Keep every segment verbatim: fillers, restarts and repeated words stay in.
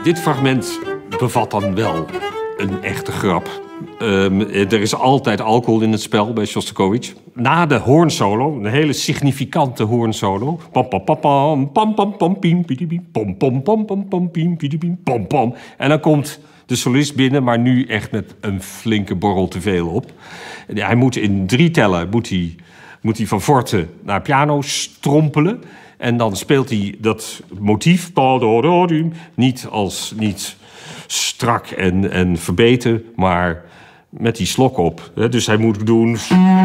Dit fragment bevat dan wel een echte grap. Um, er is altijd alcohol in het spel bij Shostakovich. Na de hoornsolo, een hele significante hoornsolo. Pam pam pam pam pam pam pam pim pim pam pam pam pam pam pim pim pam pam. En dan komt de solist binnen, maar nu echt met een flinke borrel te veel op. Hij moet in drie tellen moet hij, moet hij van forte naar piano strompelen. En dan speelt hij dat motief niet als niet strak en, en verbeten, maar met die slok op. Dus hij moet doen.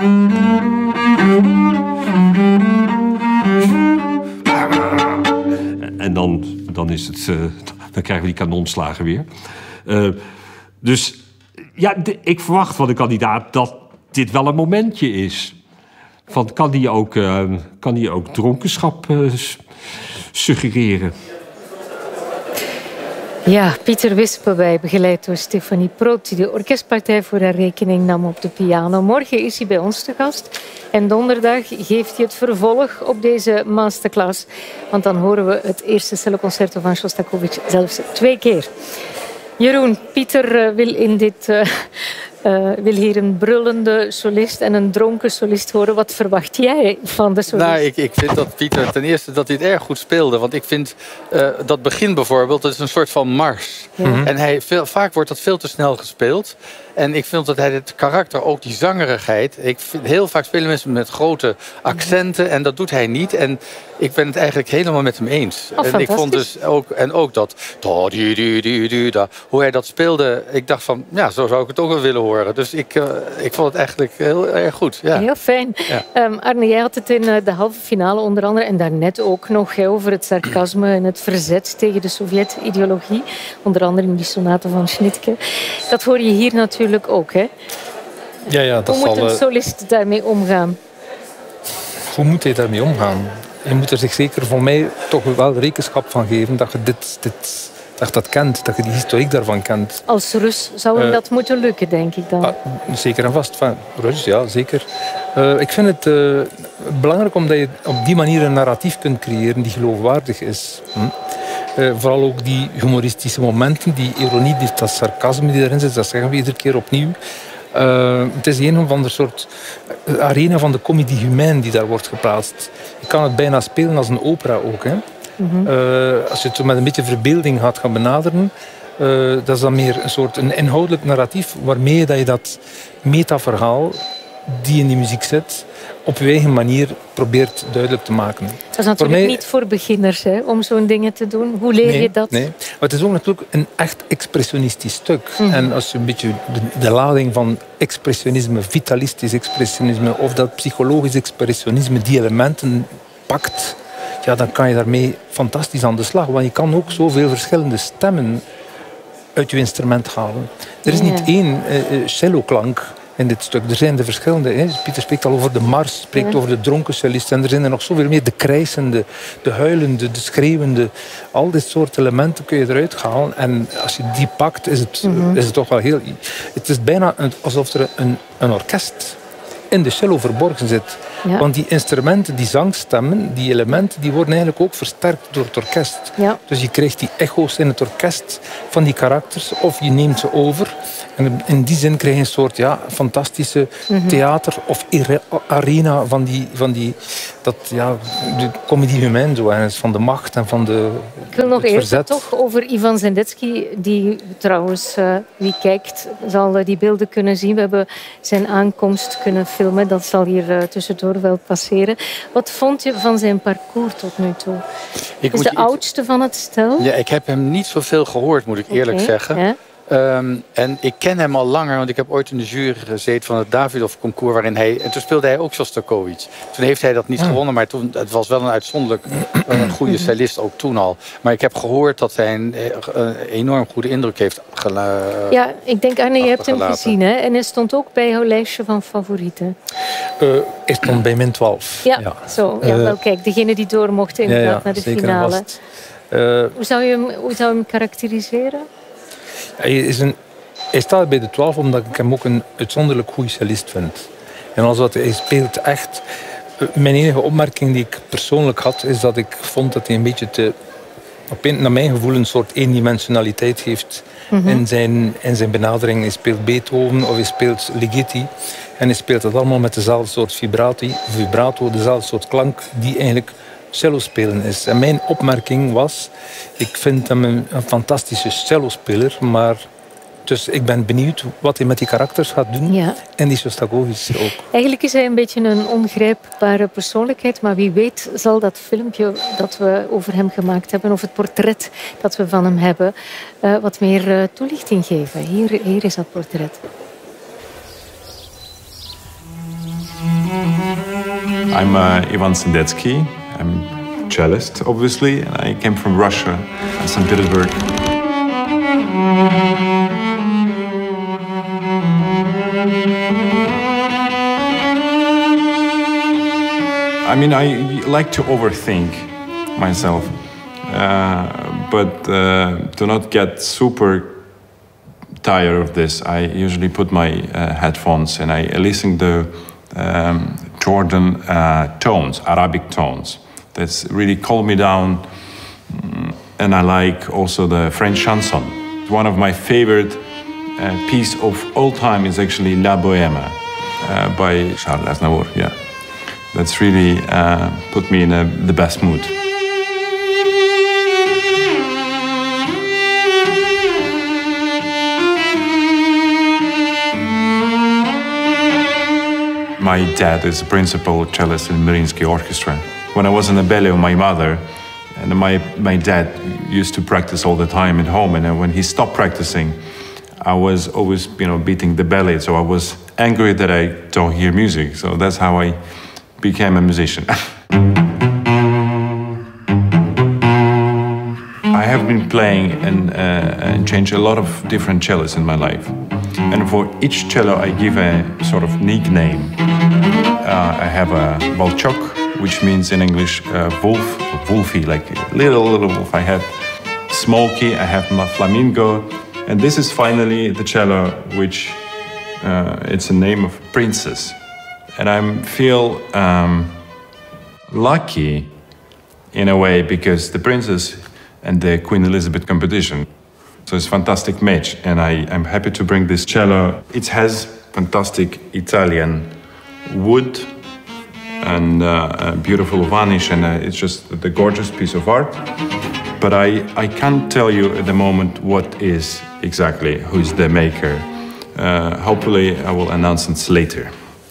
En dan, dan is het. Uh, dan krijgen we die kanonslagen weer. Uh, dus ja, de, ik verwacht van de kandidaat dat dit wel een momentje is. Van, kan die ook, uh, kan die ook dronkenschap uh, suggereren? Ja, Pieter Wispelwey, begeleid door Stefanie Proot, die de orkestpartij voor haar rekening nam op de piano. Morgen is hij bij ons te gast. En donderdag geeft hij het vervolg op deze masterclass. Want dan horen we het eerste celloconcerto van Shostakovich zelfs twee keer. Jeroen, Pieter wil in dit... Uh, Uh, wil hier een brullende solist en een dronken solist horen. Wat verwacht jij van de solist? Nou, ik, ik vind dat Pieter ten eerste dat hij het erg goed speelde. Want ik vind uh, dat begin bijvoorbeeld, dat is een soort van mars. Ja. En hij, veel, vaak wordt dat veel te snel gespeeld. En ik vind dat hij het karakter, ook die zangerigheid... Ik vind, heel vaak spelen mensen met grote accenten en dat doet hij niet. En ik ben het eigenlijk helemaal met hem eens. Oh, en ik vond dus ook, en ook dat... Hoe hij dat speelde, ik dacht van... Ja, zo zou ik het ook wel willen horen. Dus ik, uh, ik vond het eigenlijk heel erg goed. Ja. Heel fijn. Ja. Um, Arne, jij had het in uh, de halve finale onder andere... en daarnet ook nog hè, over het sarcasme en het verzet tegen de Sovjet-ideologie. Onder andere in die sonate van Schnitke. Dat hoor je hier natuurlijk ook, hè? Ja, ja, dat Hoe moet zal, een solist daarmee omgaan? Hoe moet hij daarmee omgaan? Je moet er zich zeker voor mij toch wel rekenschap van geven dat je dit, dit, dat, je dat kent, dat je die historiek daarvan kent. Als Rus zou hem uh, dat moeten lukken, denk ik dan. Uh, zeker en vast. Van Rus, ja, zeker. Uh, ik vind het uh, belangrijk omdat je op die manier een narratief kunt creëren die geloofwaardig is. Hm? Uh, vooral ook die humoristische momenten, die ironie, dat sarcasme die erin zit, dat zeggen we iedere keer opnieuw. Uh, het is een of ander soort arena van de comédie humaine die daar wordt geplaatst. Je kan het bijna spelen als een opera ook. Hè? Mm-hmm. Uh, als je het met een beetje verbeelding gaat gaan benaderen, uh, dat is dan meer een soort een inhoudelijk narratief waarmee dat je dat metaverhaal die in die muziek zit, op je eigen manier probeert duidelijk te maken. Dat is natuurlijk mij... niet voor beginners, hè, om zo'n dingen te doen. Hoe leer nee, je dat? Nee. Maar het is ook natuurlijk een echt expressionistisch stuk. Mm-hmm. En als je een beetje de, de lading van expressionisme, vitalistisch expressionisme of dat psychologisch expressionisme, die elementen pakt, ja, dan kan je daarmee fantastisch aan de slag. Want je kan ook zoveel verschillende stemmen uit je instrument halen. Er is niet ja. één uh, celloklank in dit stuk. Er zijn de verschillende. Hè. Pieter spreekt al over de mars, spreekt ja. over de dronken cellist. En er zijn er nog zoveel meer. De krijsende, de huilende, de schreeuwende. Al dit soort elementen kun je eruit halen. En als je die pakt, is het, mm-hmm. is het toch wel heel... Het is bijna alsof er een, een orkest in de cello verborgen zit. Ja. Want die instrumenten, die zangstemmen, die elementen, die worden eigenlijk ook versterkt door het orkest. Ja. Dus je krijgt die echo's in het orkest van die karakters, of je neemt ze over. En in die zin krijg je een soort ja, fantastische mm-hmm. theater of arena van die, van die dat, ja, de comédie humaine, zo, van de macht en van de Ik wil nog eerst even toch over Ivan Sendetsky, die trouwens, uh, wie kijkt, zal uh, die beelden kunnen zien. We hebben zijn aankomst kunnen filmen, dat zal hier uh, tussendoor wel passeren. Wat vond je van zijn parcours tot nu toe? Ik is de je, oudste van het stel? Ja, ik heb hem niet zoveel gehoord, moet ik eerlijk okay, zeggen. Ja. Um, en ik ken hem al langer, want ik heb ooit in de jury gezeten van het Davidoff-concours, waarin hij, en toen speelde hij ook Shostakovich. Toen heeft hij dat niet ja. gewonnen, maar toen, het was wel een uitzonderlijk een goede cellist, ook toen al. Maar ik heb gehoord dat hij een, een enorm goede indruk heeft gelaten. Ja, ik denk, Arne, je hebt hem gezien, hè? En hij stond ook bij jouw lijstje van favorieten. Uh, hij stond bij min twaalf. Ja, ja. Zo, ja, wel, kijk, degene die door mocht inderdaad ja, ja, naar de finale. Uh, hoe, zou je hem, hoe zou je hem karakteriseren? Hij, is een, hij staat bij de twaalf omdat ik hem ook een uitzonderlijk goede cellist vind. En als wat hij speelt echt... Mijn enige opmerking die ik persoonlijk had, is dat ik vond dat hij een beetje te op een, naar mijn gevoel een soort eendimensionaliteit heeft mm-hmm. in, zijn, in zijn benadering. Hij speelt Beethoven of hij speelt Ligeti. En hij speelt dat allemaal met dezelfde soort vibrato, vibrato dezelfde soort klank die eigenlijk cello spelen is. En mijn opmerking was, ik vind hem een, een fantastische cellospeler, maar dus ik ben benieuwd wat hij met die karakters gaat doen. Ja. En die Shostakovich ook. Eigenlijk is hij een beetje een ongrijpbare persoonlijkheid, maar wie weet zal dat filmpje dat we over hem gemaakt hebben, of het portret dat we van hem hebben, uh, wat meer uh, toelichting geven. Hier, hier is dat portret. I'm uh, Ivan Sendetsky. I'm a cellist, obviously, and I came from Russia, Saint Petersburg. I mean, I like to overthink myself, uh, but uh, to not get super tired of this, I usually put my uh, headphones and I listen to um, Jordan uh, tones, Arabic tones. That's really calm me down. And I like also the French chanson. One of my favorite uh, piece of all time is actually La Bohème uh, by Charles Aznavour. Yeah, that's really uh, put me in a, the best mood. My dad is a principal cellist in the Mariinsky Orchestra. When I was in the belly of my mother, and my, my dad used to practice all the time at home, and when he stopped practicing, I was always, you know, beating the belly, so I was angry that I don't hear music. So that's how I became a musician. I have been playing and, uh, and changed a lot of different cellos in my life. And for each cello I give a sort of nickname. Uh, I have a Balchok, which means in English uh, wolf, wolfy, like little, little wolf. I have Smokey, I have my Flamingo. And this is finally the cello, which uh, it's a name of princess. And I feel um, lucky in a way because the princess and the Queen Elizabeth competition. So it's a fantastic match, and I, I'm happy to bring this cello. It has fantastic Italian wood and uh, a beautiful varnish, and uh, it's just a gorgeous piece of art. But I, I can't tell you at the moment what is exactly, who's the maker. Uh, hopefully I will announce it later.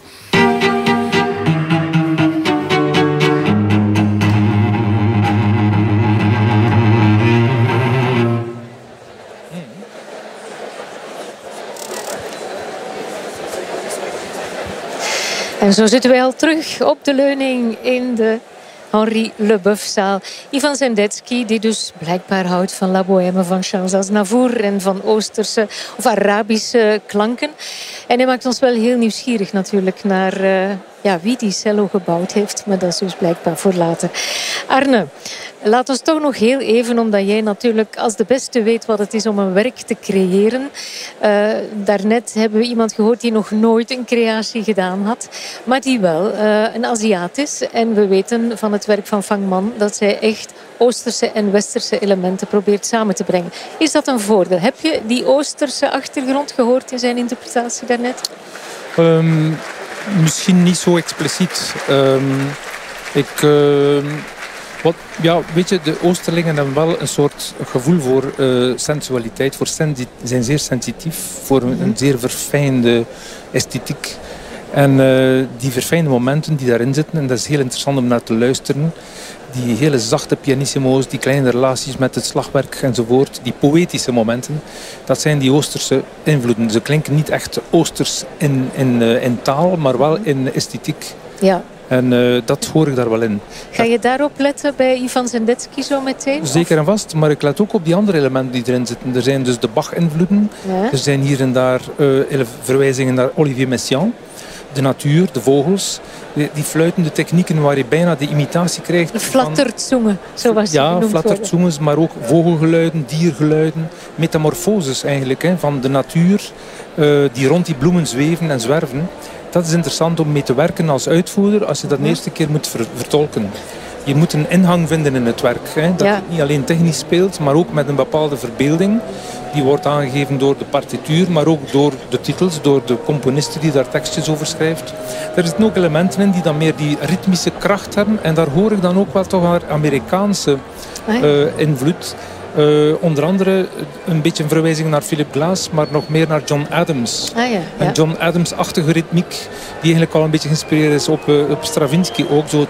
En zo zitten wij al terug op de leuning in de Henri Leboeuf-zaal. Ivan Sendetsky, die dus blijkbaar houdt van La Bohème van Charles Aznavour en van Oosterse of Arabische klanken. En hij maakt ons wel heel nieuwsgierig natuurlijk naar uh, ja, wie die cello gebouwd heeft. Maar dat is dus blijkbaar voor later. Arne, laat ons toch nog heel even, omdat jij natuurlijk als de beste weet wat het is om een werk te creëren. Uh, daarnet hebben we iemand gehoord die nog nooit een creatie gedaan had. Maar die wel uh, een Aziat is. En we weten van het werk van Phang Man dat zij echt Oosterse en Westerse elementen probeert samen te brengen. Is dat een voordeel? Heb je die Oosterse achtergrond gehoord in zijn interpretatie daarnet? Um, misschien niet zo expliciet. Um, ik... Uh... Wat, ja, weet je, de Oosterlingen hebben wel een soort gevoel voor uh, sensualiteit. Voor sensi- zijn zeer sensitief, voor een, een zeer verfijnde esthetiek. En uh, die verfijnde momenten die daarin zitten, en dat is heel interessant om naar te luisteren. Die hele zachte pianissimo's, die kleine relaties met het slagwerk enzovoort. Die poëtische momenten, dat zijn die Oosterse invloeden. Ze klinken niet echt Oosters in, in, uh, in taal, maar wel in esthetiek. Ja. En uh, dat hoor ik daar wel in. Ga je daarop letten bij Ivan Sendetsky zo meteen? Zeker en vast, maar ik let ook op die andere elementen die erin zitten. Er zijn dus de Bach-invloeden. Ja. Er zijn hier en daar uh, verwijzingen naar Olivier Messiaen. De natuur, de vogels. Die, die fluitende technieken waar je bijna de imitatie krijgt. De flatterzungen, zoals ze Ja, flatterzungens, maar ook vogelgeluiden, diergeluiden. Metamorfoses eigenlijk, hè, van de natuur uh, die rond die bloemen zweven en zwerven. Dat is interessant om mee te werken als uitvoerder als je dat de eerste keer moet ver- vertolken. je moet een ingang vinden in het werk. Hè. Dat ja. je niet alleen technisch speelt, maar ook met een bepaalde verbeelding. Die wordt aangegeven door de partituur, maar ook door de titels, door de componisten die daar tekstjes over schrijft. Er zitten ook elementen in die dan meer die ritmische kracht hebben. En daar hoor ik dan ook wel toch een Amerikaanse uh, invloed. Uh, onder andere een beetje een verwijzing naar Philip Glass, maar nog meer naar John Adams. Ah, ja, ja. Een John Adams-achtige ritmiek, die eigenlijk al een beetje geïnspireerd is op, uh, op Stravinsky ook. Zo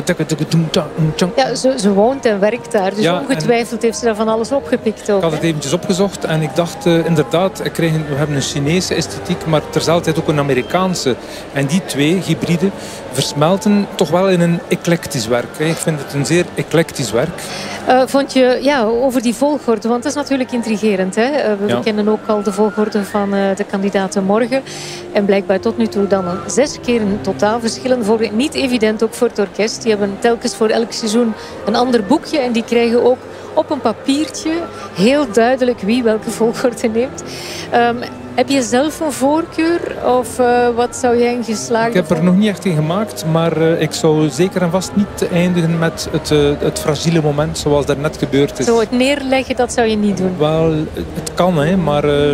ja, ze, ze woont en werkt daar, dus ja, ongetwijfeld heeft ze daar van alles opgepikt ook. Ik had het eventjes opgezocht en ik dacht uh, inderdaad, ik kreeg, we hebben een Chinese esthetiek, maar tezelfde ook een Amerikaanse. En die twee hybride versmelten toch wel in een eclectisch werk. Hè. Ik vind het een zeer eclectisch werk. Uh, vond je, ja, over die volgorde, want dat is natuurlijk intrigerend. Hè? Uh, we ja. kennen ook al de volgorde van uh, de kandidaten morgen. En blijkbaar tot nu toe dan een zes keer een totaal verschillende volgorde. Niet evident ook voor het orkest. Die hebben telkens voor elk seizoen een ander boekje. En die krijgen ook op een papiertje heel duidelijk wie welke volgorde neemt. Um, heb je zelf een voorkeur? Of uh, wat zou jij een geslaagde... Ik heb er nog niet echt in gemaakt, maar uh, ik zou zeker en vast niet eindigen met het, uh, het fragiele moment zoals daarnet gebeurd is. Zo het neerleggen, dat zou je niet doen? Wel, het kan, hè, maar uh,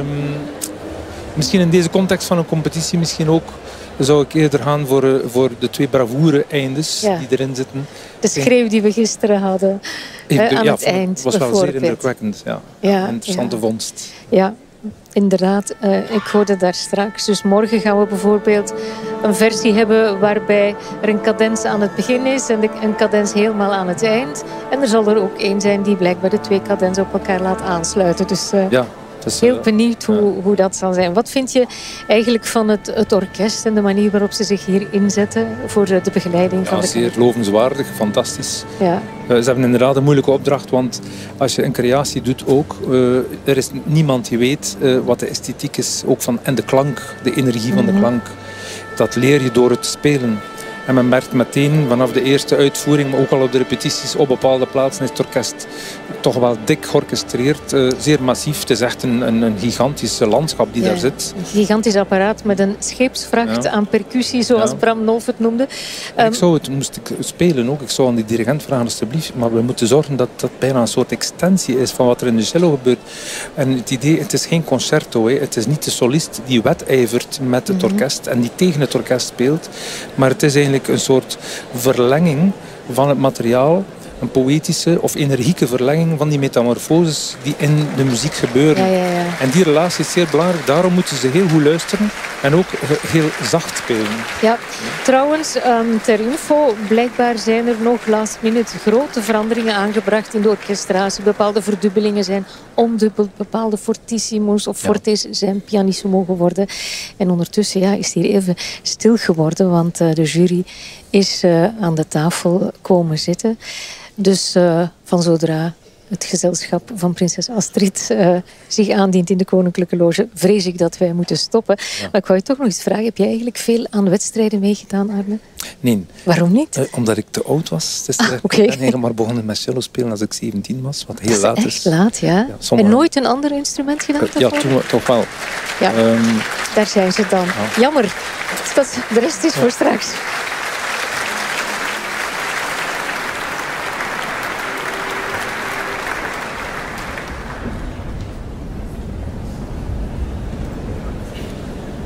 misschien in deze context van een competitie misschien ook zou ik eerder gaan voor, uh, voor de twee bravoure-eindes ja. die erin zitten. De schreeuw die we gisteren hadden ik, hè, aan ja, het eind. Het was wel zeer indrukwekkend. Ja. Ja, een interessante ja. vondst. Ja, inderdaad. Uh, ik hoorde daar straks. Dus morgen gaan we bijvoorbeeld een versie hebben waarbij er een cadens aan het begin is en een cadens helemaal aan het eind. En er zal er ook één zijn die blijkbaar de twee cadensen op elkaar laat aansluiten. Dus uh, ja. Dus, heel benieuwd hoe, ja. hoe dat zal zijn. Wat vind je eigenlijk van het, het orkest en de manier waarop ze zich hier inzetten voor de begeleiding ja, van de zeer lovenswaardig, fantastisch. Ja. Uh, ze hebben inderdaad een moeilijke opdracht, want als je een creatie doet ook, uh, er is niemand die weet uh, wat de esthetiek is, ook van, en de klank, de energie van de mm-hmm. klank. Dat leer je door het spelen. En men merkt meteen vanaf de eerste uitvoering, maar ook al op de repetities op bepaalde plaatsen is het orkest toch wel dik georchestreerd. Uh, zeer massief. Het is echt een, een, een gigantisch landschap die ja, daar zit. Een gigantisch apparaat met een scheepsvracht ja. aan percussie, zoals ja. Bram Nolf het noemde. Um, ik zou het, moest ik spelen ook, ik zou aan die dirigent vragen alsjeblieft, maar we moeten zorgen dat dat bijna een soort extensie is van wat er in de cello gebeurt. En het idee, het is geen concerto, hè. Het is niet de solist die wedijvert met het mm-hmm. orkest en die tegen het orkest speelt, maar het is eigenlijk een soort verlenging van het materiaal, een poëtische of energieke verlenging van die metamorfoses die in de muziek gebeuren. Ja, ja, ja. En die relatie is zeer belangrijk, daarom moeten ze heel goed luisteren en ook heel zacht spelen. Ja, trouwens, um, ter info, blijkbaar zijn er nog last minute grote veranderingen aangebracht in de orchestratie. Bepaalde verdubbelingen zijn omdubbeld, bepaalde fortissimo's of fortes ja. zijn pianissimo geworden. En ondertussen ja, is het hier even stil geworden, want uh, de jury is uh, aan de tafel komen zitten. Dus uh, van zodra het gezelschap van prinses Astrid uh, zich aandient in de Koninklijke Loge, vrees ik dat wij moeten stoppen. Ja. Maar ik wou je toch nog eens vragen, heb jij eigenlijk veel aan wedstrijden meegedaan, Arne? Nee. Waarom niet? Uh, omdat ik te oud was. Dus ah, okay. Ik ben eigenlijk maar begonnen met cello spelen als ik zeventien was, wat heel dat is laat echt is. laat, ja. ja sommige... En nooit een ander instrument gedaan? Uh, ja, toen, toch wel. Ja, um, daar zijn ze dan. Ja. Jammer. Dat de rest is ja. voor straks.